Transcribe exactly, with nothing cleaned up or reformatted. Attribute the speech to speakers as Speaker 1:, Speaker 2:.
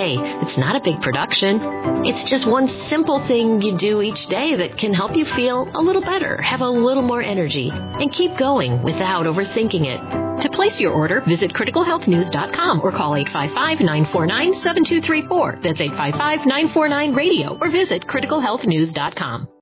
Speaker 1: day. It's not a big production. It's just one simple thing you do each day that can help you feel a little better, have a little more energy, and keep going without overthinking it. To place your order, visit critical health news dot com or call eight five five, nine four nine, seven two three four. That's eight five five, nine four nine, radio or visit critical health news dot com.